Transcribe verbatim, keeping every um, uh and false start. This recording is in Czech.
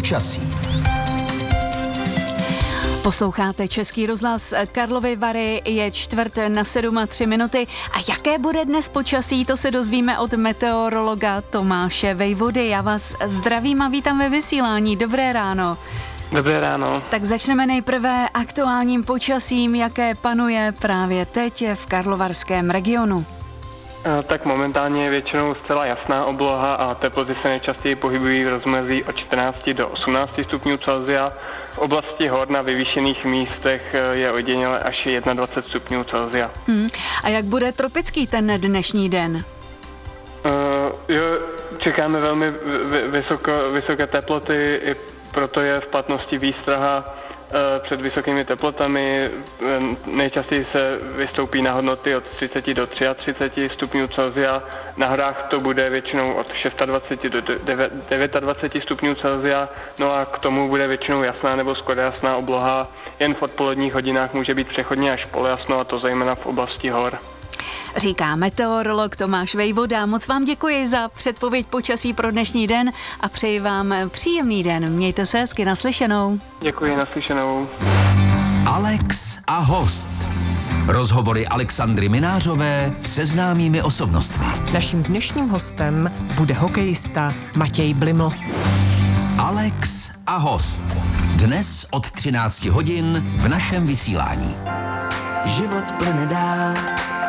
Počasí. Posloucháte Český rozhlas Karlovy Vary, je čtvrt na sedm a tři minuty. A jaké bude dnes počasí, to se dozvíme od meteorologa Tomáše Vejvody. Já vás zdravím a vítám ve vysílání. Dobré ráno. Dobré ráno. Tak začneme nejprve aktuálním počasím, jaké panuje právě teď v karlovarském regionu. Tak momentálně je většinou zcela jasná obloha a teploty se nejčastěji pohybují v rozmezí od čtrnácti do osmnácti stupňů Celsia. V oblasti hor na vyvýšených místech je ojediněle až dvacet jedna stupňů Celsia. Hmm. A jak bude tropický ten dnešní den? Uh, jo, čekáme velmi vysoko, vysoké teploty, i proto je v platnosti výstraha před vysokými teplotami. Nejčastěji se vystoupí na hodnoty od třicet do třiceti tří stupňů Celsia. Na horách to bude většinou od dvacet šest do dvacet devět stupňů Celsia. No a k tomu bude většinou jasná nebo skoro jasná obloha. Jen v odpoledních hodinách může být přechodně až polojasno, a to zejména v oblasti hor. Říká meteorolog Tomáš Vejvoda. Moc vám děkuji za předpověď počasí pro dnešní den a přeji vám příjemný den. Mějte se hezky, naslyšenou. Děkuji, naslyšenou. Alex a host. Rozhovory Alexandry Minářové se známými osobnostmi. Naším dnešním hostem bude hokejista Matěj Bliml. Alex a host. Dnes od třinácti hodin v našem vysílání. Život plyne dál,